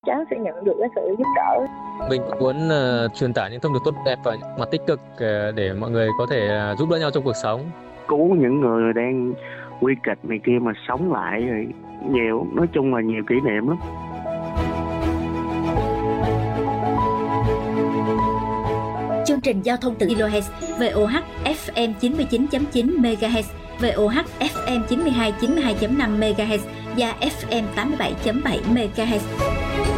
chắn sẽ nhận được cái sự giúp đỡ. Mình cũng muốn truyền tải những thông điệp tốt đẹp và những mặt tích cực để mọi người có thể giúp đỡ nhau trong cuộc sống. Cứu những người đang nguy kịch này kia mà sống lại rồi nhiều, nói chung là nhiều kỷ niệm lắm. Chương trình giao thông từ kHz VOH FM 99.9 MHz, VOH FM 92.5 MHz và FM 87.7 MHz.